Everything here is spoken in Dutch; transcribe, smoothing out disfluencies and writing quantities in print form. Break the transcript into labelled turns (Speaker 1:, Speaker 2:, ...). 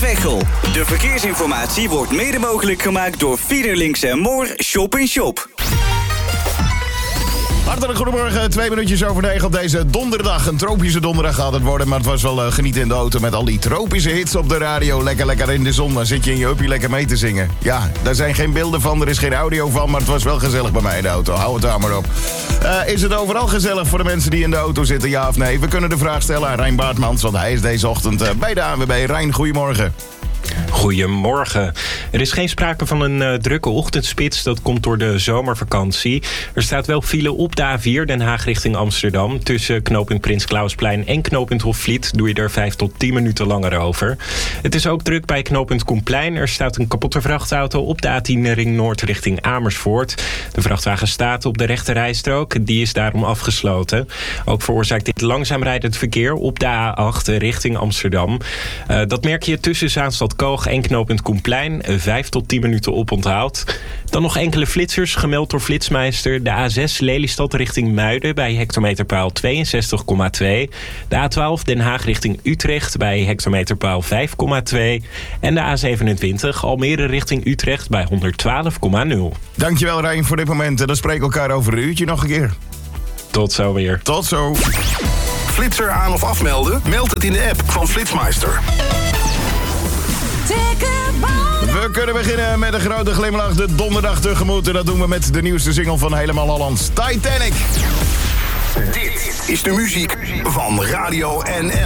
Speaker 1: Veghel. De verkeersinformatie wordt mede mogelijk gemaakt door Fiederlinks en Moor Shop in Shop.
Speaker 2: Hartelijk goedemorgen, 2 minuutjes over 9 op deze donderdag. Een tropische donderdag gaat het worden, maar het was wel genieten in de auto met al die tropische hits op de radio. Lekker in de zon, dan zit je in je uppie lekker mee te zingen. Ja, daar zijn geen beelden van, er is geen audio van, maar het was wel gezellig bij mij in de auto. Hou het daar maar op. Is het overal gezellig voor de mensen die in de auto zitten, ja of nee? We kunnen de vraag stellen aan Rijn Baartmans, want hij is deze ochtend bij de ANWB. Rijn, goedemorgen.
Speaker 3: Goedemorgen. Er is geen sprake van een drukke ochtendspits. Dat komt door de zomervakantie. Er staat wel file op de A4 Den Haag richting Amsterdam. Tussen knooppunt Prins Clausplein en knooppunt Hofvliet doe je er 5 tot 10 minuten langer over. Het is ook druk bij knooppunt Koenplein. Er staat een kapotte vrachtauto op de A10 ring Noord richting Amersfoort. De vrachtwagen staat op de rechte rijstrook. Die is daarom afgesloten. Ook veroorzaakt dit langzaam rijdend verkeer op de A8 richting Amsterdam. Dat merk je tussen Zaanstad Koog en knooppunt Koenplein. 5 tot 10 minuten oponthoud. Dan nog enkele flitsers gemeld door Flitsmeister. De A6 Lelystad richting Muiden bij hectometerpaal 62,2. De A12 Den Haag richting Utrecht bij hectometerpaal 5,2. En de A27 Almere richting Utrecht bij 112,0.
Speaker 2: Dankjewel Rijn voor dit moment. Dan spreken we elkaar over een uurtje nog een keer.
Speaker 3: Tot zo weer.
Speaker 2: Tot zo.
Speaker 4: Flitser aan of afmelden? Meld het in de app van Flitsmeister.
Speaker 2: We kunnen beginnen met een grote glimlach de donderdag tegemoet. En dat doen we met de nieuwste single van Helemaal Hollands, Titanic.
Speaker 4: Dit is de muziek van Radio NL.